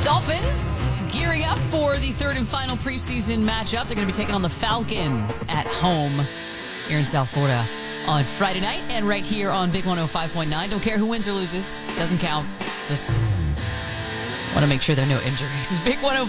Dolphins gearing up for the third and final preseason matchup. They're going to be taking on the Falcons at home here in South Florida on Friday night and right here on Big 105.9. Don't care who wins or loses. Doesn't count. Just want to make sure there are no injuries. Big 105.